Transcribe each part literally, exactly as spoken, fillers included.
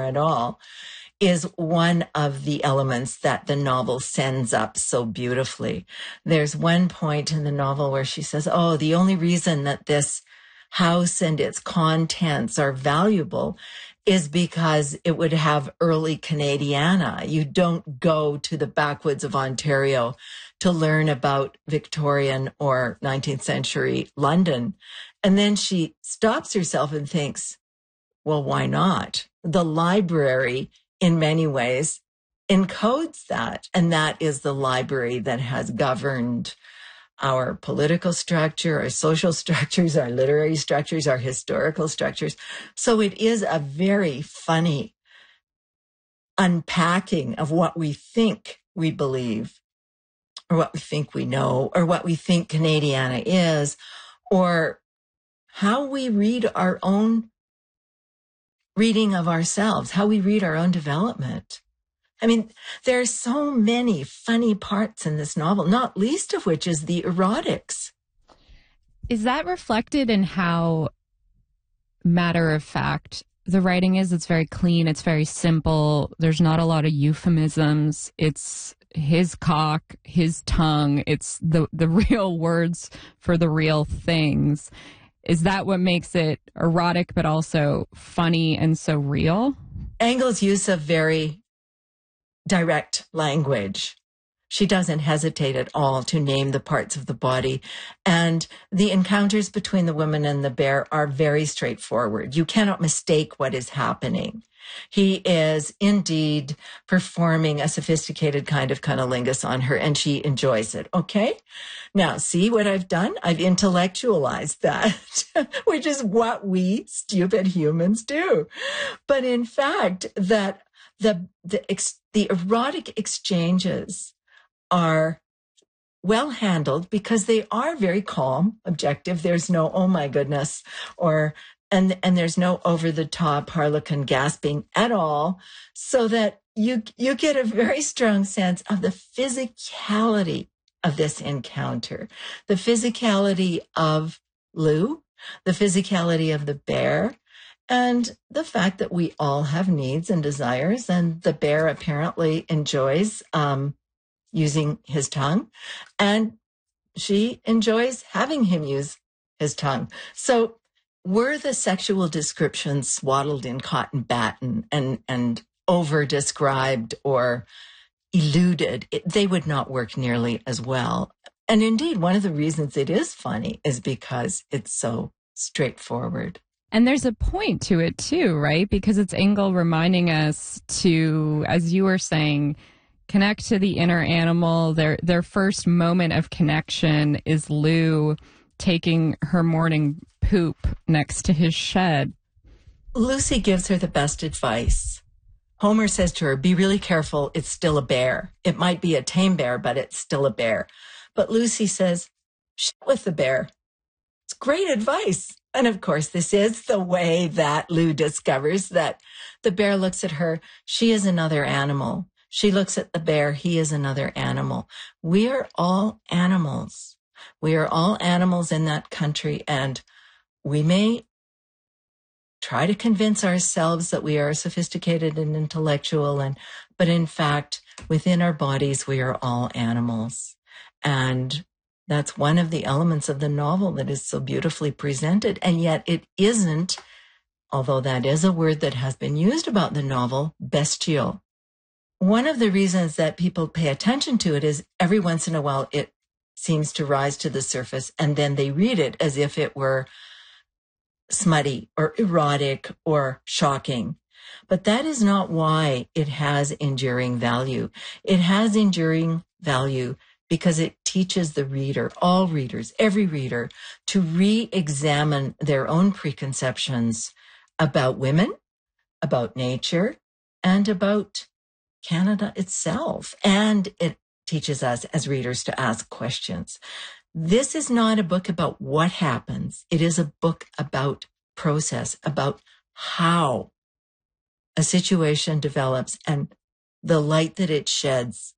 at all, is one of the elements that the novel sends up so beautifully. There's one point in the novel where she says, oh, the only reason that this house and its contents are valuable is because it would have early Canadiana. You don't go to the backwoods of Ontario to learn about Victorian or nineteenth century London. And then she stops herself and thinks, well, why not? The library, in many ways, encodes that. And that is the library that has governed our political structure, our social structures, our literary structures, our historical structures. So it is a very funny unpacking of what we think we believe, or what we think we know, or what we think Canadiana is, or how we read our own reading of ourselves, how we read our own development. I mean, there are so many funny parts in this novel, not least of which is the erotics. Is that reflected in how matter of fact the writing is? It's very clean. It's very simple. There's not a lot of euphemisms. It's his cock, his tongue. It's the, the real words for the real things. Is that what makes it erotic, but also funny and so real? Engel's use of very direct language. She doesn't hesitate at all to name the parts of the body. And the encounters between the woman and the bear are very straightforward. You cannot mistake what is happening. He is indeed performing a sophisticated kind of cunnilingus on her, and she enjoys it. Okay? Now, see what I've done? I've intellectualized that, which is what we stupid humans do. But in fact, that the, the, ex, the erotic exchanges are well handled because they are very calm, objective. There's no, oh my goodness, or And and there's no over-the-top harlequin gasping at all, so that you you get a very strong sense of the physicality of this encounter, the physicality of Lou, the physicality of the bear, and the fact that we all have needs and desires, and the bear apparently enjoys um, using his tongue, and she enjoys having him use his tongue. So were the sexual descriptions swaddled in cotton batting and, and over-described or eluded, it, they would not work nearly as well. And indeed, one of the reasons it is funny is because it's so straightforward. And there's a point to it too, right? Because it's Engel reminding us to, as you were saying, connect to the inner animal. Their, their first moment of connection is Lou taking her morning poop next to his shed. Lucy gives her the best advice. Homer says to her, be really careful, it's still a bear. It might be a tame bear, but it's still a bear. But Lucy says, shit with the bear. It's great advice. And of course, this is the way that Lou discovers that the bear looks at her. She is another animal. She looks at the bear. He is another animal. We are all animals. We are all animals in that country, and we may try to convince ourselves that we are sophisticated and intellectual, and but in fact, within our bodies, we are all animals. And that's one of the elements of the novel that is so beautifully presented, and yet it isn't, although that is a word that has been used about the novel, bestial. One of the reasons that people pay attention to it is every once in a while it seems to rise to the surface, and then they read it as if it were smutty or erotic or shocking. But that is not why it has enduring value. It has enduring value because it teaches the reader, all readers, every reader, to re-examine their own preconceptions about women, about nature, and about Canada itself. And it teaches us as readers to ask questions. This is not a book about what happens. It is a book about process, about how a situation develops and the light that it sheds.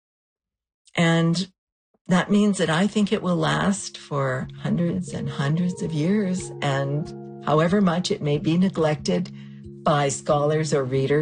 And that means that I think it will last for hundreds and hundreds of years. And however much it may be neglected by scholars or readers,